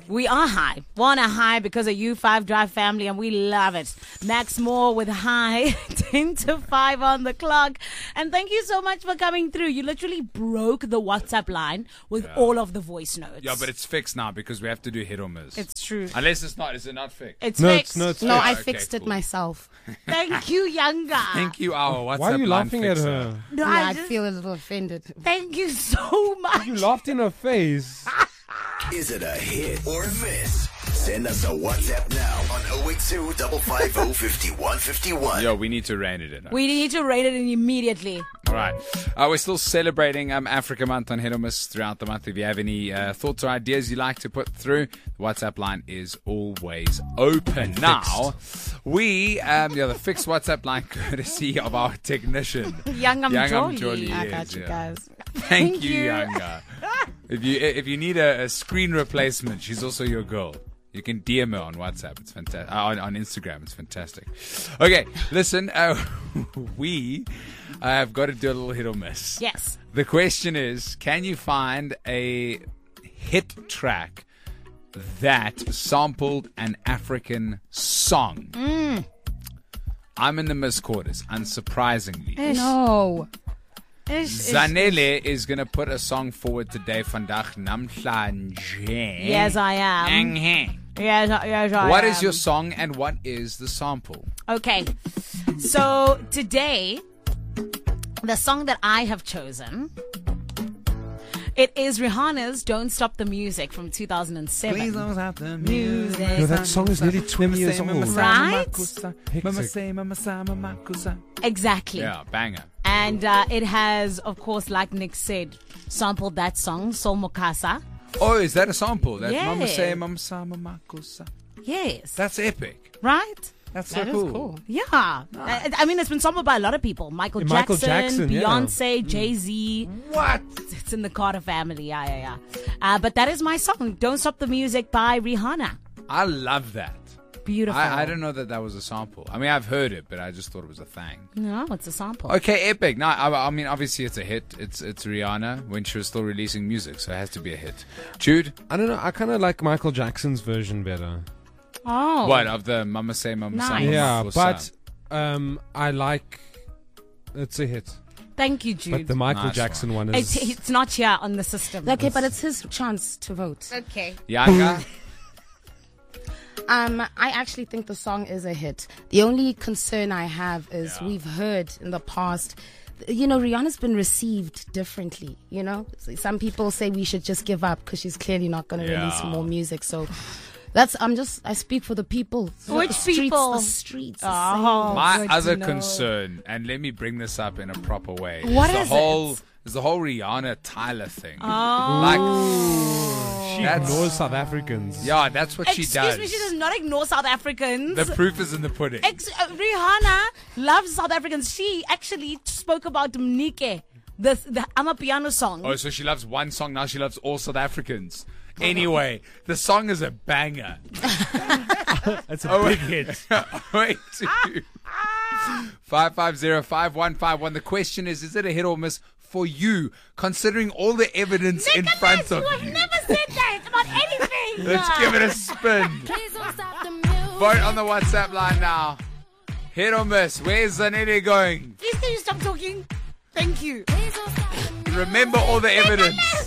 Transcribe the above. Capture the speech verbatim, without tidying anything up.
We are high. We're on a high because of U five Drive family, and we love it. Max Moore with High, ten to five on the clock. And thank you so much for coming through. You literally broke the WhatsApp line with Yeah. all of the voice notes. Yeah, but it's fixed now because we have to do hit or miss. It's true. Unless it's not. Is it not fixed? It's No, fixed. it's no, it's No, fixed. I okay, fixed it cool. myself. Thank you, Younger. Thank you, our WhatsApp Why are you line laughing at fixer. her? No, Yeah, I I just- feel a little offended. Thank you so much. You laughed in her face. Is it a hit or a miss? Send us a WhatsApp now on oh eight two, five five oh, five one five one. Yo, we need to rein it in. We need to rate it in immediately. All right. Uh, we're still celebrating um, Africa Month on Hit or Miss throughout the month. If you have any uh, thoughts or ideas you like to put through, the WhatsApp line is always open. Now, we, um, yeah, the fixed WhatsApp line courtesy of our technician. Young Young Jolly. I yes, got you yeah. guys. Thank, Thank you, you. Younger. If you if you need a, a screen replacement, she's also your girl. You can D M her on WhatsApp. It's fantastic. Uh, on, on Instagram, it's fantastic. Okay, listen. Uh, we uh, have got to do a little hit or miss. Yes. The question is, can you find a hit track that sampled an African song? Mm. I'm in the miss quarters, unsurprisingly. No. Ish, ish. Zanele is going to put a song forward today, vandag namhlanje. Yes, I am. am. Yes, I- yes, I What am. is your song and what is the sample? Okay. So today, the song that I have chosen, it is Rihanna's "Don't Stop the Music" from two thousand seven. stop the music. Yo, that song is nearly twenty years old. Right? Hectic. Exactly. Yeah, banger. And uh, it has, of course, like Nick said, sampled that song, Sol Mokasa. Oh, is that a sample? That Yeah. Mama say, Mama sa, Mama kusa. Yes. That's epic. Right? That's so That is cool. cool. Yeah. I, I mean, it's been sampled by a lot of people. Michael Yeah, Jackson, Michael Jackson, yeah. Beyonce, Jay-Z. What? It's in the Carter family. Yeah, yeah, yeah. Uh, but that is my song, "Don't Stop the Music" by Rihanna. I love that. Beautiful. I, I don't know that that was a sample. I mean, I've heard it, but I just thought it was a thing. No, it's a sample. Okay, epic. No, I, I mean, obviously it's a hit. It's it's Rihanna when she was still releasing music, so it has to be a hit. Jude, I don't know. I kind of like Michael Jackson's version better. Oh. what of the Mama say, Mama sa, Nice. Mama Yeah, kusa? but um, I like. It's a hit, Thank you, Jude. but the Michael Nice Jackson one, it's, is. it's not here on the system. Okay, but it's his chance to vote. Okay. Yanga. Um, I actually think the song is a hit. The only concern I have is Yeah. we've heard in the past, you know, Rihanna's been received differently. You know, some people say we should just give up because she's clearly not going to Yeah. release more music. So that's I'm just I speak for the people. Which the streets, people? The streets. the Oh. same. My Good other to know. concern, and let me bring this up in a proper way, What is is the whole it? is the whole Rihanna Tyler thing. Oh. Like, She That's- ignores South Africans. yeah, that's what she Excuse does. me, she does not ignore South Africans. The proof is in the pudding. Ex- uh, Rihanna loves South Africans. She actually spoke about Mnike, the the Amapiano song. Oh, so she loves one song, now she loves all South Africans. Anyway, the song is a banger. It's a Oh, big hit. Wait, two. five five zero five one five one. The question is, is it a hit or miss for you, considering all the evidence in front of you have you? never said that about anything. Let's give it a spin. Vote on the WhatsApp line now. Hit or miss. Where's Zanele going? Please can you stop talking? Thank you. Remember all the evidence.